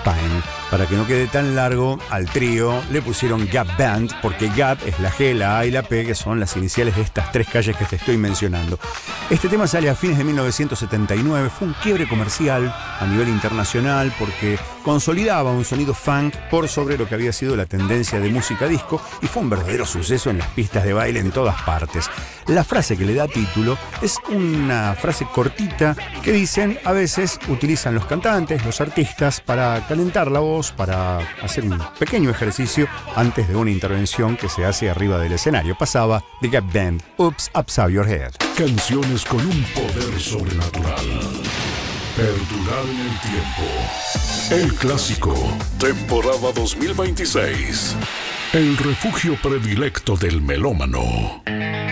Pine. Para que no quede tan largo, al trío le pusieron Gap Band, porque Gap es la G, la A y la P, que son las iniciales de estas tres calles que te estoy mencionando. Este tema sale a fines de 1979, fue un quiebre comercial a nivel internacional porque consolidaba un sonido funk por sobre lo que había sido la tendencia de música disco y fue un verdadero suceso en las pistas de baile en todas partes. La frase que le da título es una frase cortita que dicen, a veces utilizan los cantantes, los artistas, para calentar la voz, para hacer un pequeño ejercicio antes de una intervención que se hace arriba del escenario. Pasaba The Gap Band, Oops, Upside Your Head. Canciones con un poder sobrenatural. Perdurar en el tiempo. El clásico, temporada 2026. El refugio predilecto del melómano.